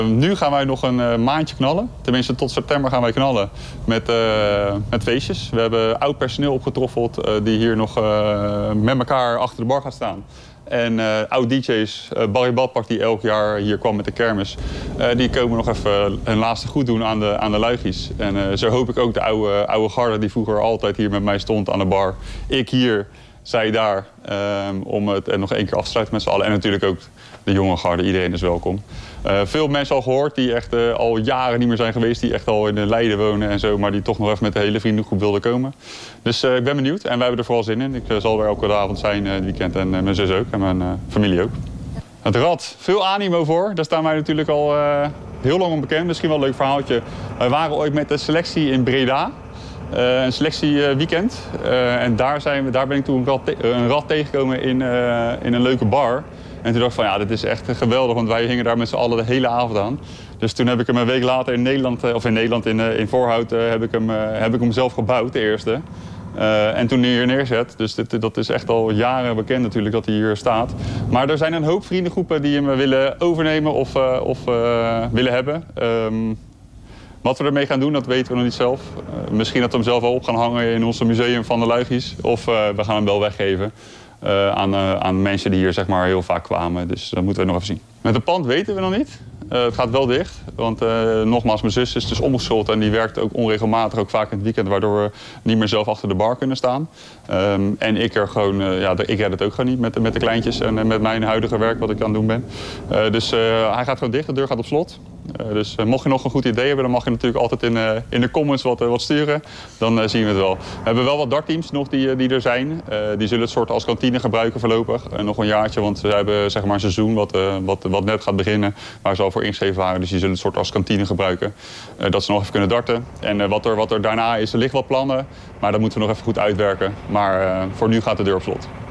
Nu gaan wij nog een maandje knallen. Tenminste, tot september gaan wij knallen met feestjes. We hebben oud personeel opgetroffeld die hier nog met elkaar achter de bar gaat staan. En oud-DJ's, Barry Badpak die elk jaar hier kwam met de kermis, die komen nog even een laatste goed doen aan de luigies. En zo hoop ik ook de oude garde die vroeger altijd hier met mij stond aan de bar. Ik hier, zij daar, om het nog één keer af te sluiten met z'n allen. En natuurlijk ook de jonge garde, iedereen is welkom. Veel mensen al gehoord die echt al jaren niet meer zijn geweest, die echt al in Leiden wonen en zo, maar die toch nog even met de hele vriendengroep wilden komen. Dus ik ben benieuwd en wij hebben er vooral zin in. Ik zal er elke avond zijn dit weekend en mijn zus ook en mijn familie ook. Het Rad, veel animo voor. Daar staan wij natuurlijk al heel lang onbekend. Misschien wel een leuk verhaaltje. Wij waren ooit met de selectie in Breda. Een selectieweekend. En daar ben ik toen een rad tegengekomen in een leuke bar. En toen dacht ik van ja, dit is echt geweldig, want wij hingen daar met z'n allen de hele avond aan. Dus toen heb ik hem een week later in Voorhout heb ik hem zelf gebouwd, de eerste. En toen hier neerzet. Dus dat is echt al jaren bekend natuurlijk dat hij hier staat. Maar er zijn een hoop vriendengroepen die hem willen overnemen of willen hebben. Wat we ermee gaan doen, dat weten we nog niet zelf. Misschien dat we hem zelf wel op gaan hangen in ons museum van de Luigies. Of we gaan hem wel weggeven aan mensen die hier zeg maar heel vaak kwamen. Dus dat moeten we nog even zien. Met het pand weten we nog niet. Het gaat wel dicht, want nogmaals, mijn zus is dus omgeschoold en die werkt ook onregelmatig, ook vaak in het weekend, waardoor we niet meer zelf achter de bar kunnen staan. En ik ik red het ook gewoon niet met de kleintjes en met mijn huidige werk wat ik aan het doen ben. Dus hij gaat gewoon dicht, de deur gaat op slot. Dus mocht je nog een goed idee hebben, dan mag je natuurlijk altijd in de comments wat sturen. Dan zien we het wel. We hebben wel wat dartteams nog die er zijn. Die zullen het soort als kantine gebruiken voorlopig. Nog een jaartje, want we hebben zeg maar een seizoen wat net gaat beginnen. Waar ze al voor ingeschreven waren. Dus die zullen het soort als kantine gebruiken. Dat ze nog even kunnen darten. En wat er daarna is, er liggen wat plannen. Maar dat moeten we nog even goed uitwerken. Maar voor nu gaat de deur op slot.